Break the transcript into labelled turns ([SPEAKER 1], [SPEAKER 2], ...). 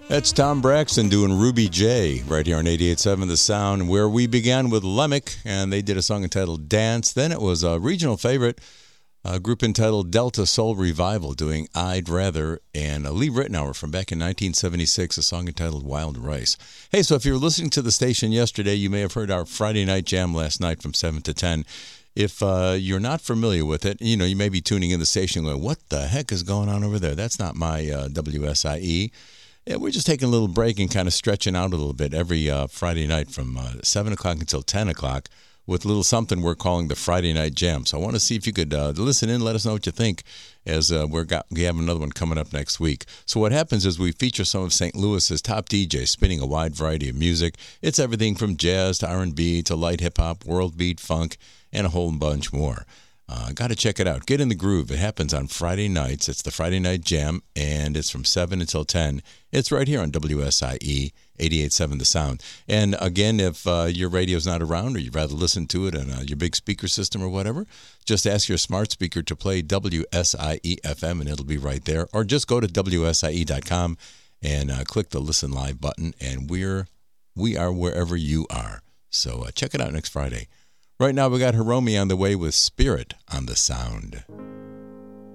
[SPEAKER 1] That's Tom Braxton doing Ruby J right here on 88.7 The Sound, where we began with Lemick, and they did a song entitled Dance. Then it was a regional favorite, a group entitled Delta Soul Revival doing I'd Rather, and Lee Ritenour from back in 1976, a song entitled Wild Rice. Hey, so if you were listening to the station yesterday, you may have heard our Friday night jam last night from 7 to 10. If you're not familiar with it, you may be tuning in the station going, what the heck is going on over there? That's not my WSIE. Yeah, we're just taking a little break and kind of stretching out a little bit every Friday night from 7 o'clock until 10 o'clock with a little something we're calling the Friday Night Jam. So I want to see if you could listen in, let us know what you think as we have another one coming up next week. So what happens is we feature some of St. Louis's top DJs spinning a wide variety of music. It's everything from jazz to R&B to light hip-hop, world beat, funk, and a whole bunch more. Got to check it out. Get in the groove. It happens on Friday nights. It's the Friday Night Jam, and it's from 7 until 10. It's right here on WSIE 88.7 The Sound. And again, if your radio's not around or you'd rather listen to it on your big speaker system or whatever, just ask your smart speaker to play WSIE FM, and it'll be right there. Or just go to WSIE.com and click the Listen Live button, and we are wherever you are. So check it out next Friday. Right now, we got Hiromi on the way with Spirit on the Sound.